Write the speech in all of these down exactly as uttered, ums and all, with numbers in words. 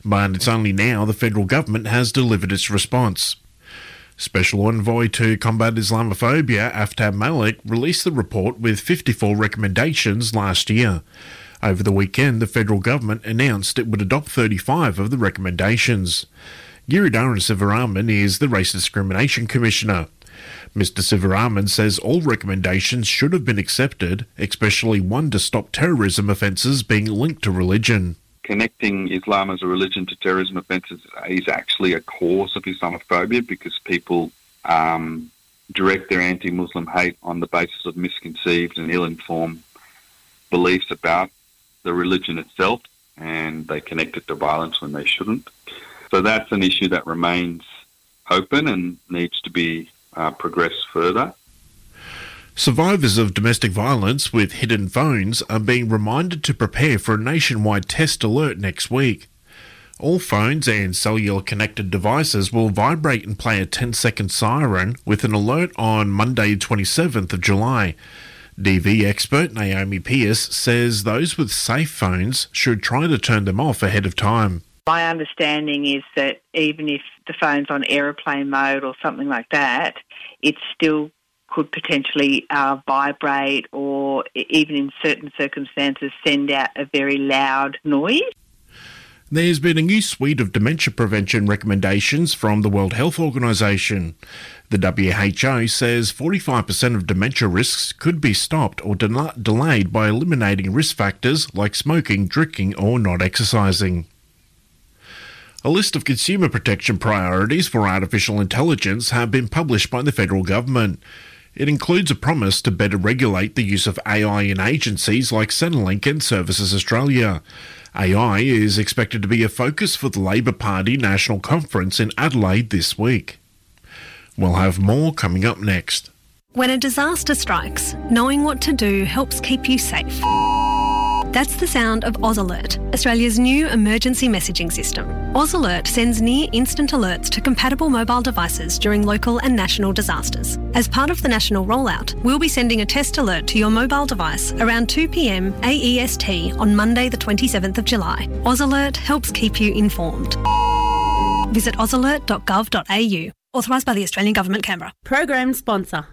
but it's only now the federal government has delivered its response. Special Envoy to Combat Islamophobia Aftab Malik released the report with fifty-four recommendations last year. Over the weekend, the federal government announced it would adopt thirty-five of the recommendations. Giridhara Sivaraman is the Race Discrimination Commissioner. Mister Sivaraman says all recommendations should have been accepted, especially one to stop terrorism offences being linked to religion. Connecting Islam as a religion to terrorism offences is actually a cause of Islamophobia because people um, direct their anti-Muslim hate on the basis of misconceived and ill-informed beliefs about the religion itself, and they connect it to violence when they shouldn't. So that's an issue that remains open and needs to be uh, progressed further. Survivors of domestic violence with hidden phones are being reminded to prepare for a nationwide test alert next week. All phones and cellular connected devices will vibrate and play a ten-second siren with an alert on Monday, twenty-seventh of July. D V expert Naomi Pierce says those with safe phones should try to turn them off ahead of time. My understanding is that even if the phone's on aeroplane mode or something like that, it still could potentially uh, vibrate or even in certain circumstances send out a very loud noise. There's been a new suite of dementia prevention recommendations from the World Health Organization. The W H O says forty-five percent of dementia risks could be stopped or de- delayed by eliminating risk factors like smoking, drinking or not exercising. A list of consumer protection priorities for artificial intelligence have been published by the federal government. It includes a promise to better regulate the use of A I in agencies like Centrelink and Services Australia. A I is expected to be a focus for the Labor Party National Conference in Adelaide this week. We'll have more coming up next. When a disaster strikes, knowing what to do helps keep you safe. That's the sound of AusAlert, Australia's new emergency messaging system. AusAlert sends near-instant alerts to compatible mobile devices during local and national disasters. As part of the national rollout, we'll be sending a test alert to your mobile device around two p.m. A E S T on Monday the twenty-seventh of July. AusAlert helps keep you informed. Visit ausalert dot gov dot a u. Authorised by the Australian Government, Canberra. Program sponsor.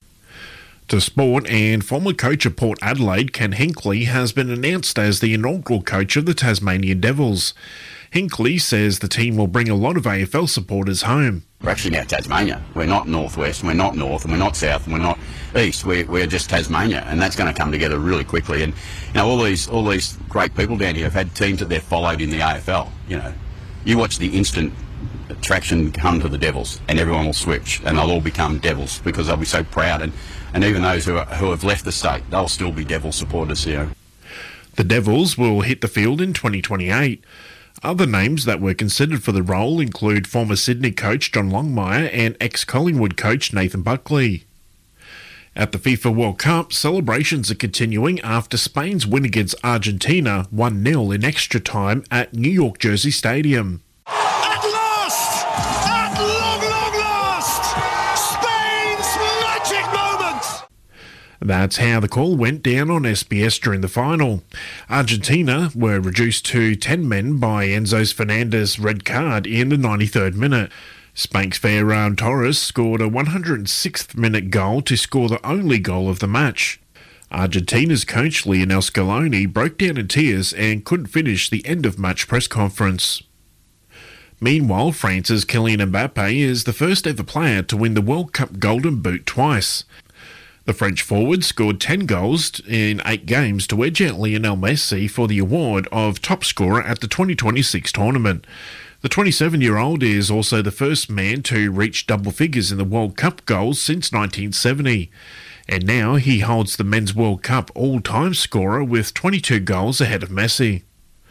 To sport, and former coach of Port Adelaide, Ken Hinkley, has been announced as the inaugural coach of the Tasmanian Devils. Hinkley says the team will bring a lot of A F L supporters home. We're actually now Tasmania. We're not northwest, we're not north, and we're not south, and we're not east. We're, we're just Tasmania, and that's going to come together really quickly. And you know, all these all these great people down here have had teams that they've followed in the A F L. You know, you watch the instant attraction come to the Devils, and everyone will switch, and they'll all become Devils because they'll be so proud. And, and even those who are, who have left the state, they'll still be Devil supporters here. The Devils will hit the field in twenty twenty-eight. Other names that were considered for the role include former Sydney coach John Longmire and ex-Collingwood coach Nathan Buckley. At the FIFA World Cup, celebrations are continuing after Spain's win against Argentina one nil in extra time at New York Jersey Stadium. At last! At long, long last! Spain's magic moment! That's how the call went down on S B S during the final. Argentina were reduced to ten men by Enzo Fernandez's red card in the ninety-third minute. Spain's Ferran Torres scored a one hundred sixth minute goal to score the only goal of the match. Argentina's coach Lionel Scaloni broke down in tears and couldn't finish the end-of-match press conference. Meanwhile, France's Kylian Mbappe is the first ever player to win the World Cup Golden Boot twice. The French forward scored ten goals in eight games to edge out Lionel Messi for the award of top scorer at the twenty twenty-six tournament. The twenty-seven-year-old is also the first man to reach double figures in the World Cup goals since nineteen seventy. And now he holds the Men's World Cup all-time scorer with twenty-two goals ahead of Messi.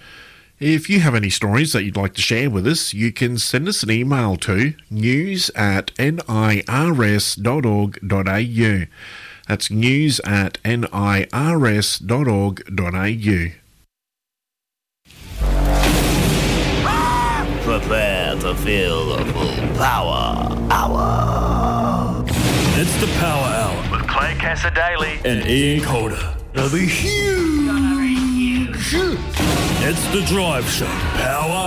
If you have any stories that you'd like to share with us, you can send us an email to news at nirs dot org dot a u. That's news at nirs dot org dot a u. Prepare to feel the full power hour. It's the Power Hour With Clay Cassadaly and Ian Calder. It'll be huge. It's the Drive Show. Power